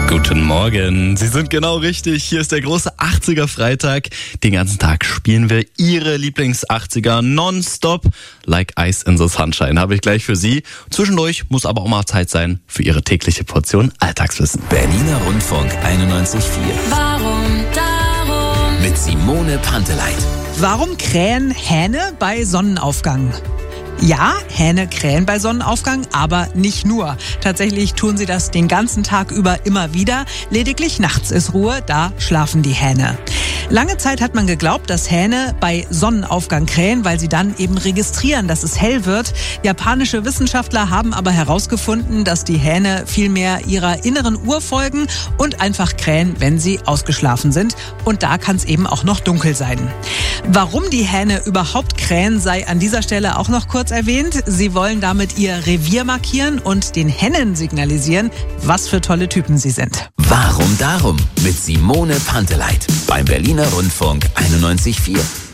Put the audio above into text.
Guten Morgen, Sie sind genau richtig. Hier ist der große 80er Freitag. Den ganzen Tag spielen wir Ihre Lieblings-80er nonstop. Like Ice in the Sunshine habe ich gleich für Sie. Zwischendurch muss aber auch mal Zeit sein für Ihre tägliche Portion Alltagswissen. Berliner Rundfunk 91.4. Warum, darum. Mit Simone Panteleit. Warum krähen Hähne bei Sonnenaufgang? Ja, Hähne krähen bei Sonnenaufgang, aber nicht nur. Tatsächlich tun sie das den ganzen Tag über immer wieder. Lediglich nachts ist Ruhe, da schlafen die Hähne. Lange Zeit hat man geglaubt, dass Hähne bei Sonnenaufgang krähen, weil sie dann eben registrieren, dass es hell wird. Japanische Wissenschaftler haben aber herausgefunden, dass die Hähne vielmehr ihrer inneren Uhr folgen und einfach krähen, wenn sie ausgeschlafen sind. Und da kann es eben auch noch dunkel sein. Warum die Hähne überhaupt krähen, sei an dieser Stelle auch noch kurz erwähnt. Sie wollen damit ihr Revier markieren und den Hennen signalisieren, was für tolle Typen sie sind. Warum darum? Mit Simone Panteleit. Beim Berliner Rundfunk 91.4.